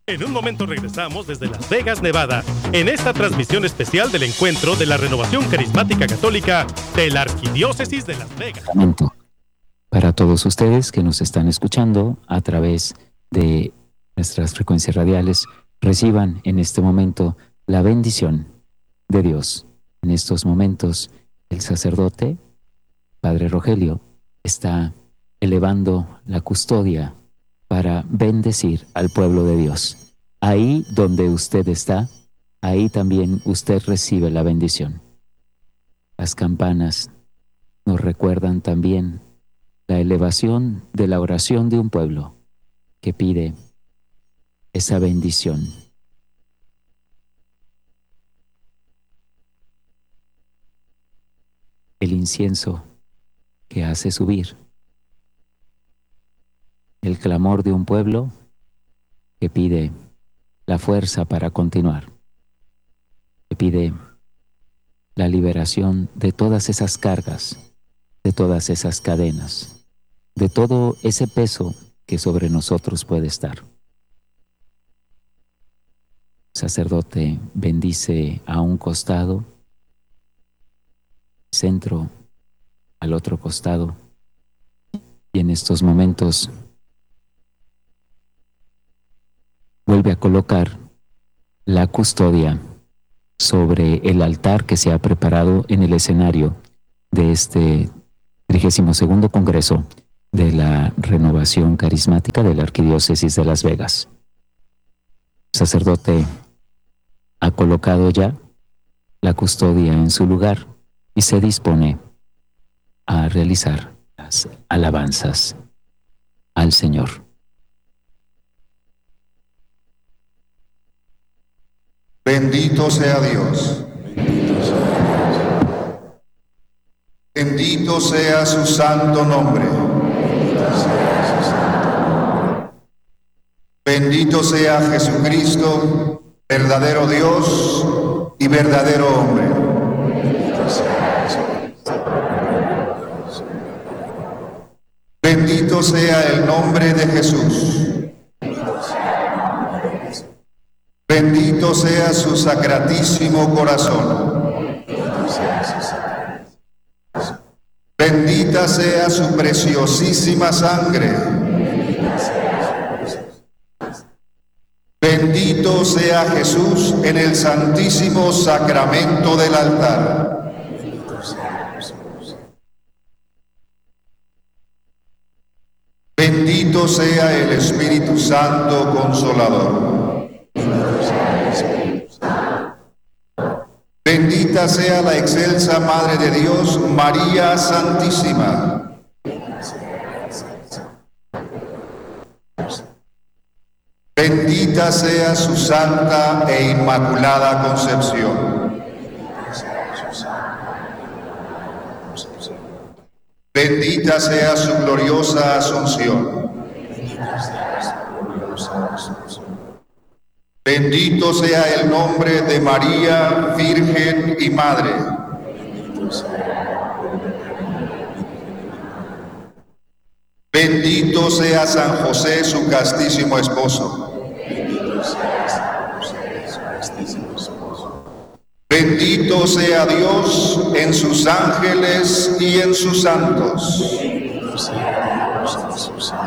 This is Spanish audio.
En un momento regresamos desde Las Vegas, Nevada, en esta transmisión especial del encuentro de la Renovación Carismática Católica de la Arquidiócesis de Las Vegas. Para todos ustedes que nos están escuchando a través de nuestras frecuencias radiales, reciban en este momento la bendición de Dios. En estos momentos, el sacerdote, Padre Rogelio, está elevando la custodia para bendecir al pueblo de Dios. Ahí donde usted está, ahí también usted recibe la bendición. Las campanas nos recuerdan también la elevación de la oración de un pueblo que pide esa bendición. El incienso que hace subir el clamor de un pueblo que pide la fuerza para continuar, que pide la liberación de todas esas cargas, de todas esas cadenas, de todo ese peso que sobre nosotros puede estar. El sacerdote bendice a un costado, centro al otro costado, y en estos momentos vuelve a colocar la custodia sobre el altar que se ha preparado en el escenario de este 32º Congreso de la Renovación Carismática de la Arquidiócesis de Las Vegas. El sacerdote ha colocado ya la custodia en su lugar y se dispone a realizar las alabanzas al Señor. Bendito sea Dios. Bendito sea su santo nombre. Bendito sea Jesucristo, verdadero Dios y verdadero hombre. Bendito sea el nombre de Jesús. Bendito sea su sacratísimo corazón. Bendita sea su preciosísima sangre. Bendito sea Jesús en el santísimo sacramento del altar. Bendito sea el Espíritu Santo Consolador. Bendita sea la excelsa Madre de Dios, María Santísima. Bendita sea su santa e inmaculada concepción. Bendita sea su gloriosa asunción. Bendito sea el nombre de María, Virgen y Madre. Bendito sea San José, su castísimo esposo. Bendito sea Dios en sus ángeles y en sus santos.